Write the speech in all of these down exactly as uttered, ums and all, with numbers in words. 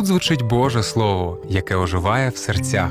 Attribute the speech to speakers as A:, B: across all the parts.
A: Тут звучить Боже Слово, яке оживає в серцях.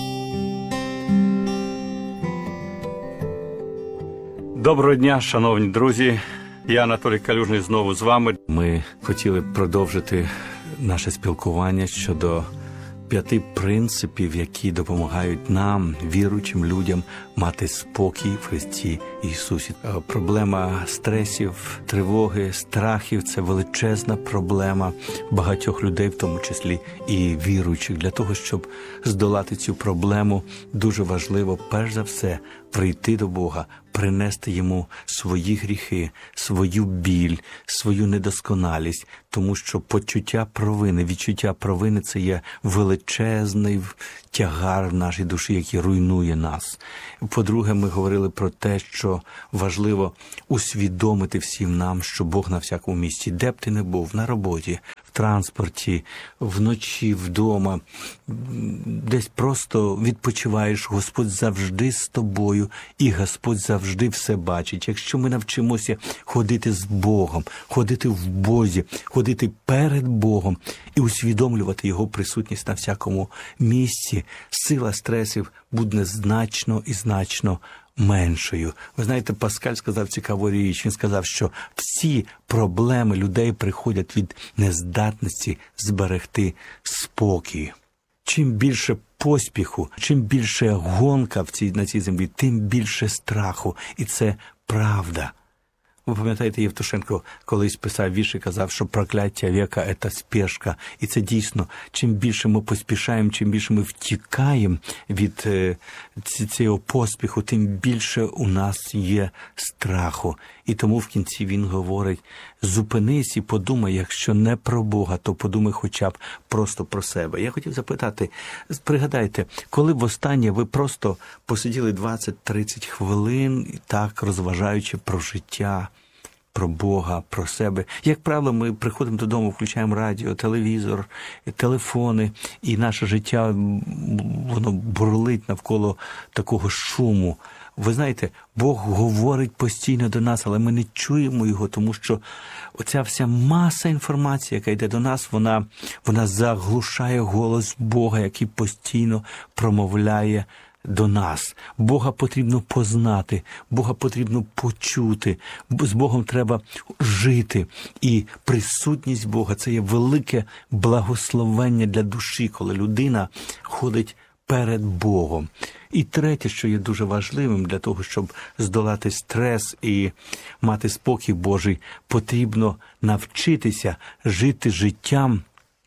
B: Доброго дня, шановні друзі. Я Анатолій Калюжний знову з вами. Ми хотіли продовжити наше спілкування щодо п'яти принципів, які допомагають нам, віруючим людям, мати спокій в Христі Ісусі. Проблема стресів, тривоги, страхів – це величезна проблема багатьох людей, в тому числі і віруючих. Для того, щоб здолати цю проблему, дуже важливо, перш за все, прийти до Бога, принести Йому свої гріхи, свою біль, свою недосконалість, тому що почуття провини, відчуття провини – це є величезний тягар в нашій душі, який руйнує нас. По-друге, ми говорили про те, що важливо усвідомити всім нам, що Бог на всякому місці, де б ти не був, на роботі, в транспорті, вночі, вдома, десь просто відпочиваєш, Господь завжди з тобою, і Господь завжди все бачить. Якщо ми навчимося ходити з Богом, ходити в Бозі, ходити перед Богом і усвідомлювати Його присутність на всякому місці, сила стресів буде значно і значно меншою. Ви знаєте, Паскаль сказав цікаву річ. Він сказав, що всі проблеми людей приходять від нездатності зберегти спокій. Чим більше поспіху, чим більше гонка в цій, на цій землі, тим більше страху. І це правда. Ви пам'ятаєте, Євтушенко колись писав вірш і казав, що прокляття віка – це спешка. І це дійсно, чим більше ми поспішаємо, чим більше ми втікаємо від е, цього поспіху, тим більше у нас є страху. І тому в кінці він говорить, зупинись і подумай, якщо не про Бога, то подумай хоча б просто про себе. Я хотів запитати, пригадайте, коли востаннє ви просто посиділи двадцять-тридцять хвилин, так розважаючи про життя, про Бога, про себе. Як правило, ми приходимо додому, включаємо радіо, телевізор, телефони, і наше життя, воно бурлить навколо такого шуму. Ви знаєте, Бог говорить постійно до нас, але ми не чуємо Його, тому що оця вся маса інформації, яка йде до нас, вона, вона заглушає голос Бога, який постійно промовляє до нас. Бога потрібно познати, Бога потрібно почути, з Богом треба жити. І присутність Бога – це є велике благословення для душі, коли людина ходить перед Богом. І третє, що є дуже важливим для того, щоб здолати стрес і мати спокій Божий, потрібно навчитися жити життям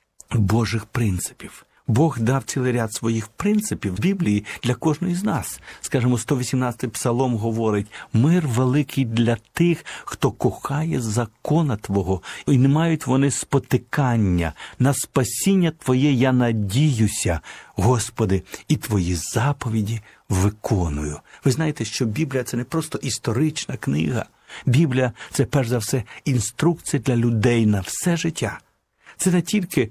B: Божих принципів. Бог дав цілий ряд своїх принципів в Біблії для кожної з нас. Скажімо, сто вісімнадцятий псалом говорить, «Мир великий для тих, хто кохає закона Твого, і не мають вони спотикання. На спасіння Твоє я надіюся, Господи, і Твої заповіді виконую». Ви знаєте, що Біблія – це не просто історична книга. Біблія – це, перш за все, інструкція для людей на все життя. Це не тільки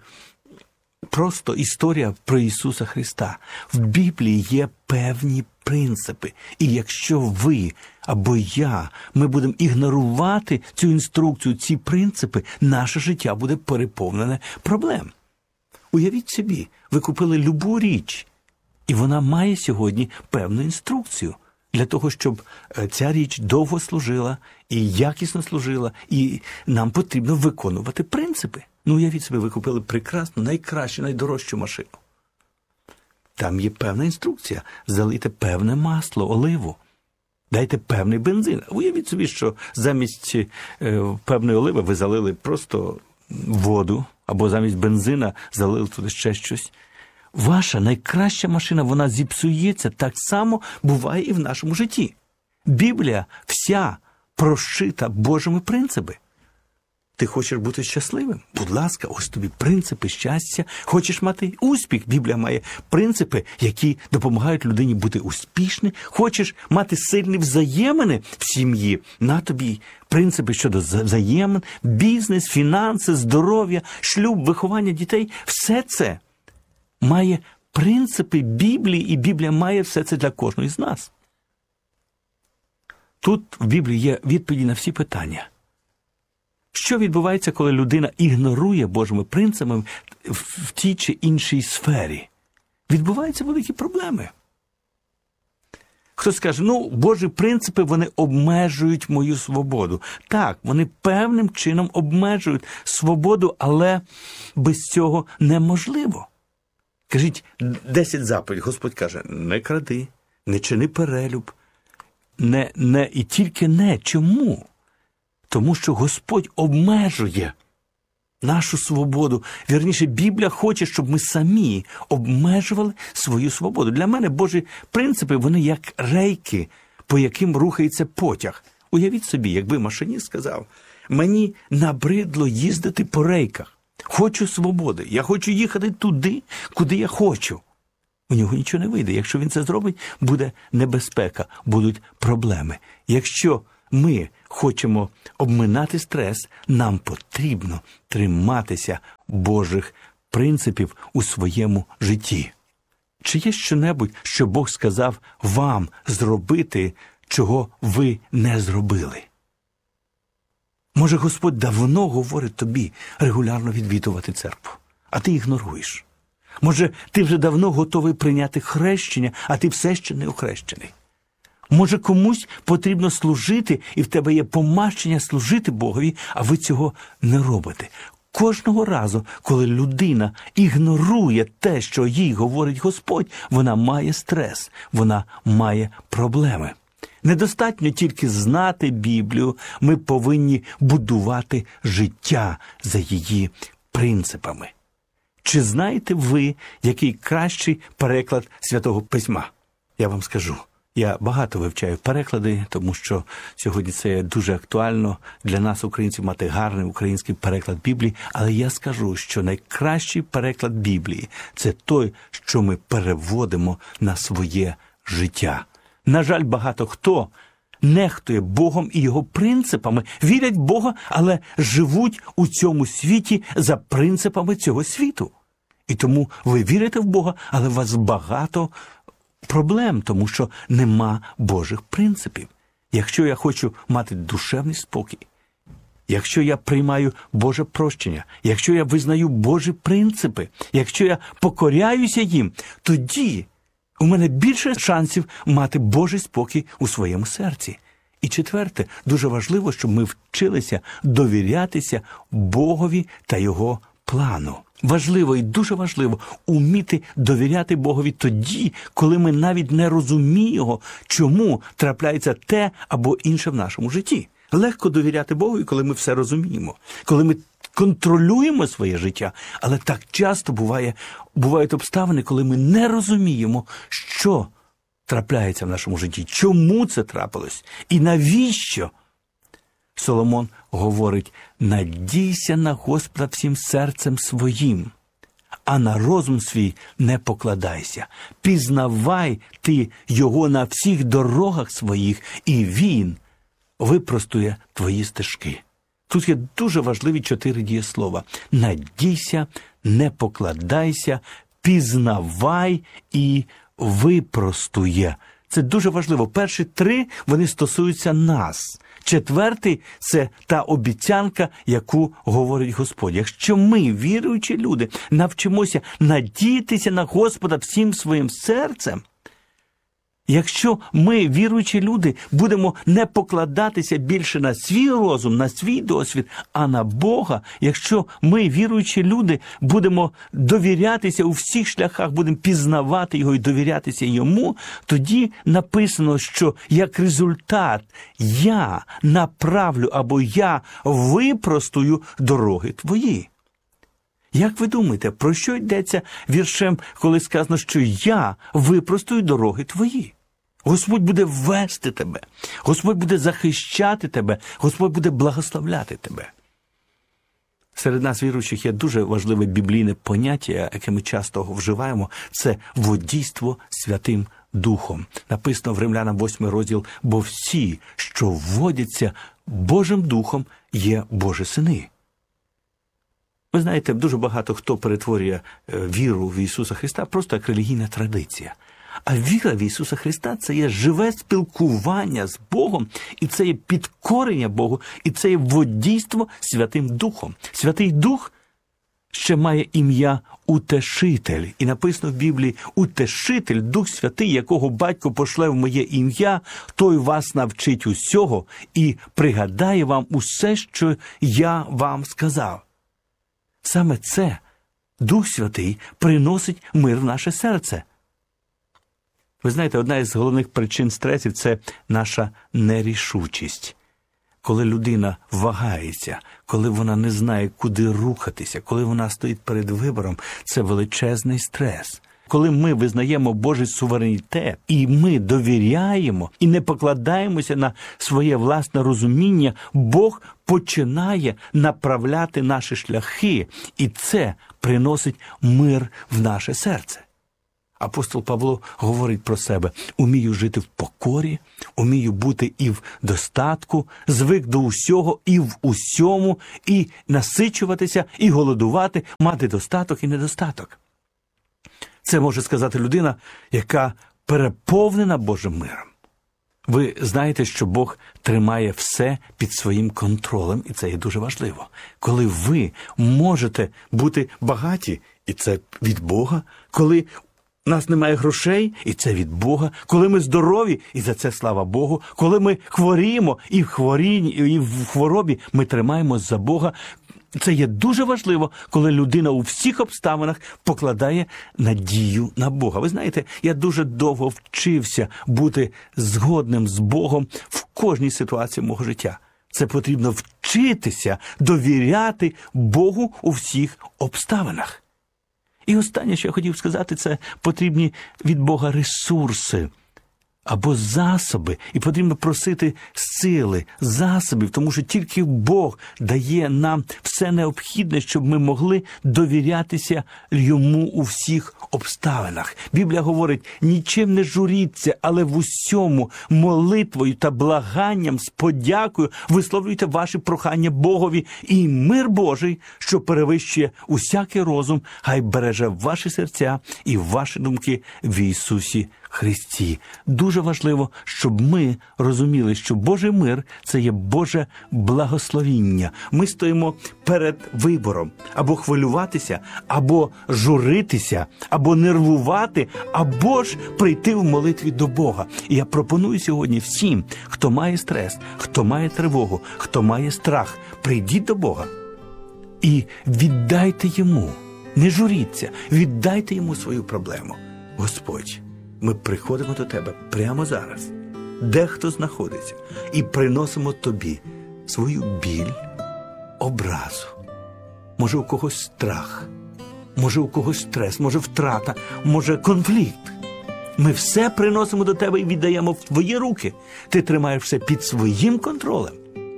B: просто історія про Ісуса Христа. В Біблії є певні принципи. І якщо ви або я, ми будемо ігнорувати цю інструкцію, ці принципи, наше життя буде переповнене проблем. Уявіть собі, ви купили любу річ, і вона має сьогодні певну інструкцію для того, щоб ця річ довго служила і якісно служила, і нам потрібно виконувати принципи. Ну, уявіть собі, ви купили прекрасну, найкращу, найдорожчу машину. Там є певна інструкція. Залийте певне масло, оливу. Дайте певний бензин. Уявіть собі, що замість е, певної оливи ви залили просто воду, або замість бензина залили туди ще щось. Ваша найкраща машина, вона зіпсується, так само буває і в нашому житті. Біблія вся прошита Божими принципами. Ти хочеш бути щасливим? Будь ласка, ось тобі принципи щастя. Хочеш мати успіх? Біблія має принципи, які допомагають людині бути успішним. Хочеш мати сильні взаємини в сім'ї? На тобі принципи щодо взаємин, бізнес, фінанси, здоров'я, шлюб, виховання дітей. Все це має принципи Біблії, і Біблія має все це для кожного з нас. Тут в Біблії є відповіді на всі питання. Що відбувається, коли людина ігнорує Божими принципами в тій чи іншій сфері, відбуваються великі проблеми. Хтось скаже, ну, Божі принципи, вони обмежують мою свободу. Так, вони певним чином обмежують свободу, але без цього неможливо. Кажіть, десять заповідей. Господь каже, не кради, не чини перелюб, не, не, і тільки не. Чому? Тому що Господь обмежує нашу свободу. Вірніше, Біблія хоче, щоб ми самі обмежували свою свободу. Для мене Божі принципи, вони як рейки, по яким рухається потяг. Уявіть собі, якби машиніст сказав, мені набридло їздити по рейках. Хочу свободи. Я хочу їхати туди, куди я хочу. У нього нічого не вийде. Якщо він це зробить, буде небезпека, будуть проблеми. Якщо ми хочемо обминати стрес, нам потрібно триматися Божих принципів у своєму житті. Чи є щонебудь, що Бог сказав вам зробити, чого ви не зробили? Може, Господь давно говорить тобі регулярно відвідувати церкву, а ти ігноруєш? Може, ти вже давно готовий прийняти хрещення, а ти все ще не охрещений? Може, комусь потрібно служити, і в тебе є помазання служити Богові, а ви цього не робите. Кожного разу, коли людина ігнорує те, що їй говорить Господь, вона має стрес, вона має проблеми. Недостатньо тільки знати Біблію, ми повинні будувати життя за її принципами. Чи знаєте ви, який кращий переклад Святого Письма? Я вам скажу. Я багато вивчаю переклади, тому що сьогодні це дуже актуально для нас, українців, мати гарний український переклад Біблії. Але я скажу, що найкращий переклад Біблії – це той, що ми переводимо на своє життя. На жаль, багато хто нехтує Богом і Його принципами, вірять в Бога, але живуть у цьому світі за принципами цього світу. І тому ви вірите в Бога, але у вас багато проблем, тому що нема Божих принципів. Якщо я хочу мати душевний спокій, якщо я приймаю Боже прощення, якщо я визнаю Божі принципи, якщо я покоряюся їм, тоді у мене більше шансів мати Божий спокій у своєму серці. І четверте, дуже важливо, щоб ми вчилися довірятися Богові та Його плану. Важливо і дуже важливо уміти довіряти Богові тоді, коли ми навіть не розуміємо, чому трапляється те або інше в нашому житті. Легко довіряти Богові, коли ми все розуміємо, коли ми контролюємо своє життя, але так часто буває, бувають обставини, коли ми не розуміємо, що трапляється в нашому житті, чому це трапилось і навіщо. Соломон говорить, надійся на Господа всім серцем своїм, а на розум свій не покладайся. Пізнавай ти його на всіх дорогах своїх, і він випростує твої стежки. Тут є дуже важливі чотири дієслова. Надійся, не покладайся, пізнавай і випростує. Це дуже важливо. Перші три, вони стосуються нас. Четвертий – це та обіцянка, яку говорить Господь. Якщо ми, віруючі люди, навчимося надіятися на Господа всім своїм серцем, якщо ми, віруючі люди, будемо не покладатися більше на свій розум, на свій досвід, а на Бога, якщо ми, віруючі люди, будемо довірятися у всіх шляхах, будемо пізнавати Його і довірятися Йому, тоді написано, що як результат я направлю або я випростую дороги твої. Як ви думаєте, про що йдеться віршем, коли сказано, що я випростую дороги твої? Господь буде вести тебе, Господь буде захищати тебе, Господь буде благословляти тебе. Серед нас, віруючих, є дуже важливе біблійне поняття, яке ми часто вживаємо, це водійство Святим Духом. Написано в Римлянам восьмий розділ, бо всі, що водяться Божим Духом, є Божі сини. Ви знаєте, дуже багато хто перетворює віру в Ісуса Христа просто як релігійна традиція. А віра в Ісуса Христа – це є живе спілкування з Богом, і це є підкорення Богу, і це є водійство Святим Духом. Святий Дух, ще ще має ім'я Утешитель. І написано в Біблії: Утешитель, Дух Святий, якого батько пошле в моє ім'я, той вас навчить усього і пригадає вам усе, що я вам сказав. Саме це Дух Святий приносить мир в наше серце. Ви знаєте, одна із головних причин стресів – це наша нерішучість. Коли людина вагається, коли вона не знає, куди рухатися, коли вона стоїть перед вибором, це величезний стрес. Коли ми визнаємо Божий суверенітет, і ми довіряємо, і не покладаємося на своє власне розуміння, Бог починає направляти наші шляхи, і це приносить мир в наше серце. Апостол Павло говорить про себе: «Умію жити в покорі, умію бути і в достатку, звик до усього і в усьому, і насичуватися, і голодувати, мати достаток і недостаток». Це може сказати людина, яка переповнена Божим миром. Ви знаєте, що Бог тримає все під своїм контролем, і це є дуже важливо. Коли ви можете бути багаті, і це від Бога, коли у нас немає грошей, і це від Бога, коли ми здорові, і за це слава Богу, коли ми хворіємо, і в хворінні, і в хворобі ми тримаємось за Бога. Це є дуже важливо, коли людина у всіх обставинах покладає надію на Бога. Ви знаєте, я дуже довго вчився бути згодним з Богом в кожній ситуації мого життя. Це потрібно вчитися довіряти Богу у всіх обставинах. І останнє, що я хотів сказати, це потрібні від Бога ресурси або засоби. І потрібно просити сили, засобів, тому що тільки Бог дає нам все необхідне, щоб ми могли довірятися Йому у всіх обставинах. Біблія говорить: «Нічим не журіться, але в усьому молитвою та благанням з подякою висловлюйте ваші прохання Богові, і мир Божий, що перевищує усякий розум, хай береже ваші серця і ваші думки в Ісусі Христі». Дуже важливо, щоб ми розуміли, що Божий мир – це є Боже благословіння. Ми стоїмо перед вибором: або хвилюватися, або журитися, або нервувати, або ж прийти в молитві до Бога. І я пропоную сьогодні всім, хто має стрес, хто має тривогу, хто має страх, прийдіть до Бога і віддайте Йому. Не журіться, віддайте Йому свою проблему. Господь, ми приходимо до Тебе прямо зараз, де хто знаходиться, і приносимо Тобі свою біль, образу. Може, у когось страх, може, у когось стрес, може, втрата, може, конфлікт. Ми все приносимо до Тебе і віддаємо в Твої руки. Ти тримаєш все під своїм контролем.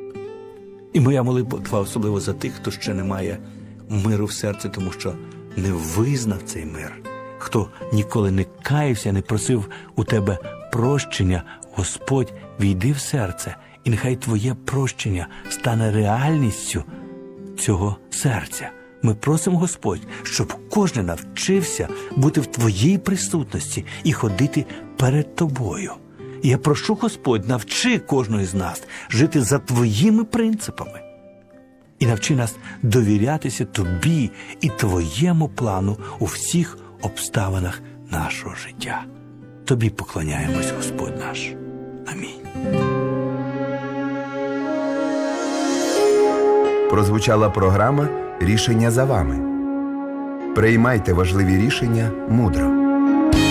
B: І моя молитва особливо за тих, хто ще не має миру в серці, тому що не визнав цей мир. Хто ніколи не каявся, не просив у Тебе прощення, Господь, війди в серце, і нехай Твоє прощення стане реальністю цього серця. Ми просимо, Господь, щоб кожен навчився бути в Твоїй присутності і ходити перед Тобою. І я прошу, Господь, навчи кожного з нас жити за Твоїми принципами. І навчи нас довірятися Тобі і Твоєму плану у всіх обставинах нашого життя. Тобі поклоняємось, Господь наш. Амінь.
C: Прозвучала програма «Рішення за вами». Приймайте важливі рішення мудро.